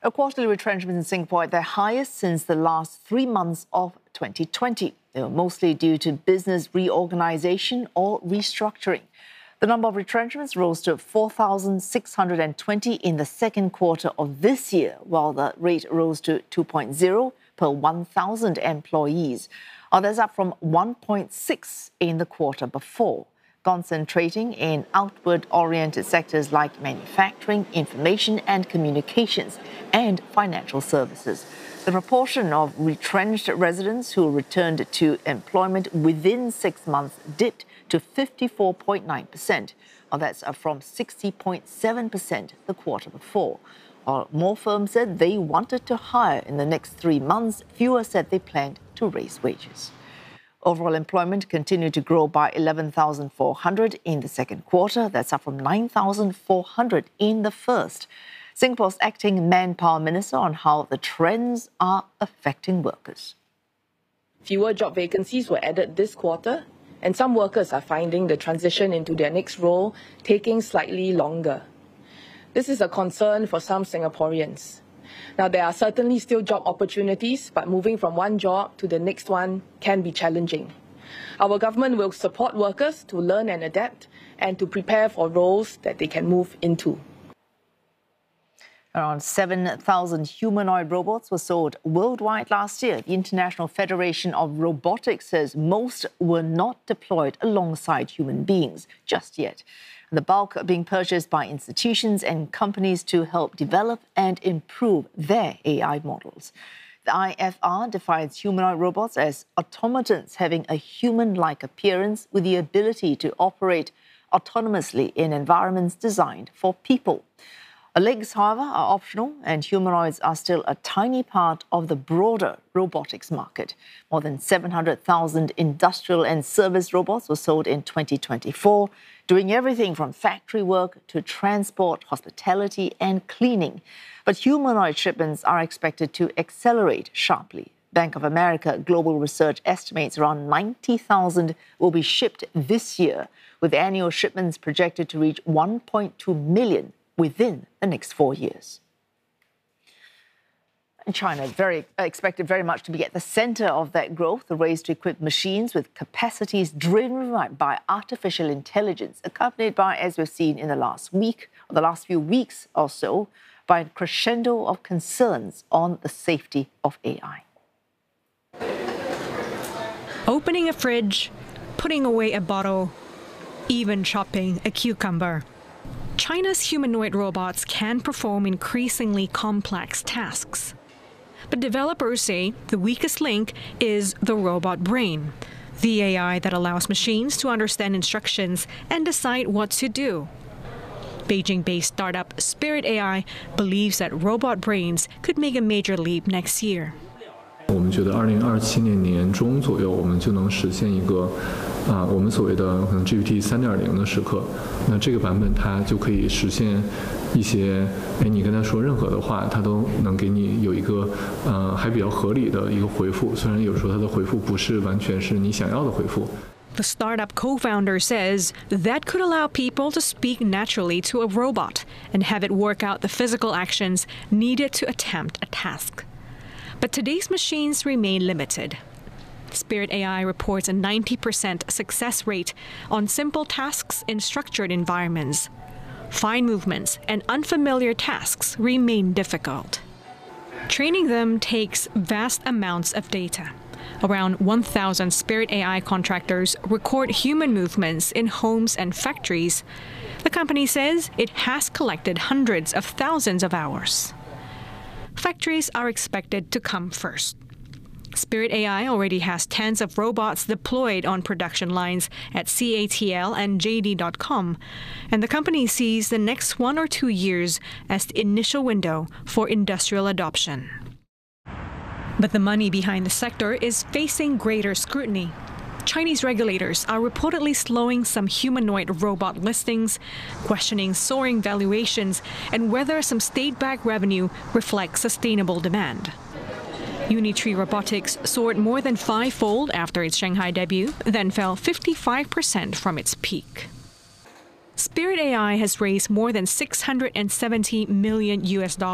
Quarterly retrenchments in Singapore at their highest since the last 3 months of 2020. They were mostly due to business reorganization or restructuring. The number of retrenchments rose to 4,620 in the second quarter of this year, while the rate rose to 2.0 per 1,000 employees. That's up from 1.6 in the quarter before, concentrating in outward-oriented sectors like manufacturing, information and communications, and financial services. The proportion of retrenched residents who returned to employment within 6 months dipped to 54.9%. That's up from 60.7% the quarter before. While more firms said they wanted to hire in the next 3 months, fewer said they planned to raise wages. Overall employment continued to grow by 11,400 in the second quarter. That's up from 9,400 in the first. Singapore's acting manpower minister on how the trends are affecting workers. Fewer job vacancies were added this quarter, and some workers are finding the transition into their next role taking slightly longer. This is a concern for some Singaporeans. Now, there are certainly still job opportunities, but moving from one job to the next one can be challenging. Our government will support workers to learn and adapt and to prepare for roles that they can move into. Around 7,000 humanoid robots were sold worldwide last year. The International Federation of Robotics says most were not deployed alongside human beings just yet. The bulk are being purchased by institutions and companies to help develop and improve their AI models. The IFR defines humanoid robots as automatons having a human-like appearance with the ability to operate autonomously in environments designed for people. Legs, however, are optional, and humanoids are still a tiny part of the broader robotics market. More than 700,000 industrial and service robots were sold in 2024, doing everything from factory work to transport, hospitality and cleaning. But humanoid shipments are expected to accelerate sharply. Bank of America Global Research estimates around 90,000 will be shipped this year, with annual shipments projected to reach 1.2 million within the next 4 years. And China is expected very much to be at the center of that growth, the race to equip machines with capacities driven by artificial intelligence, accompanied by, as we've seen in the last few weeks or so, by a crescendo of concerns on the safety of AI. Opening a fridge, putting away a bottle, even chopping a cucumber. China's humanoid robots can perform increasingly complex tasks. But developers say the weakest link is the robot brain, the AI that allows machines to understand instructions and decide what to do. Beijing-based startup Spirit AI believes that robot brains could make a major leap next year. 我们觉得2027年年中左右，我们就能实现一个我们所谓的可能 GPT 3.0的时刻。那这个版本它就可以实现一些，你跟他说任何的话，它都能给你有一个还比较合理的一个回复。虽然有时候它的回复不是完全是你想要的回复。 The startup co-founder says that could allow people to speak naturally to a robot and have it work out the physical actions needed to attempt a task. But today's machines remain limited. Spirit AI reports a 90% success rate on simple tasks in structured environments. Fine movements and unfamiliar tasks remain difficult. Training them takes vast amounts of data. Around 1,000 Spirit AI contractors record human movements in homes and factories. The company says it has collected hundreds of thousands of hours. Factories are expected to come first. Spirit AI already has tens of robots deployed on production lines at CATL and JD.com, and the company sees the next 1 or 2 years as the initial window for industrial adoption. But the money behind the sector is facing greater scrutiny. Chinese regulators are reportedly slowing some humanoid robot listings, questioning soaring valuations, and whether some state-backed revenue reflects sustainable demand. Unitree Robotics soared more than 5-fold after its Shanghai debut, then fell 55% from its peak. Spirit AI has raised more than $670 million